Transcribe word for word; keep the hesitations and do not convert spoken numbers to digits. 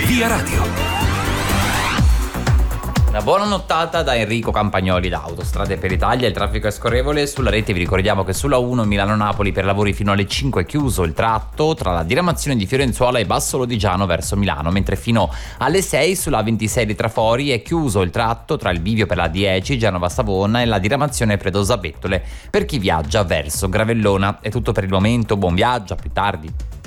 Via Radio. Una buona nottata da Enrico Campagnoli da Autostrade per l'Italia. Il traffico è scorrevole sulla rete. Vi ricordiamo che sulla uno Milano-Napoli per lavori fino alle cinque è chiuso il tratto tra la diramazione di Fiorenzuola e Basso Lodigiano verso Milano, mentre fino alle sei sulla ventisei di Trafori è chiuso il tratto tra il bivio per la dieci Genova-Savona e la diramazione Predosa-Bettole per chi viaggia verso Gravellona. È tutto per il momento, buon viaggio, a più tardi.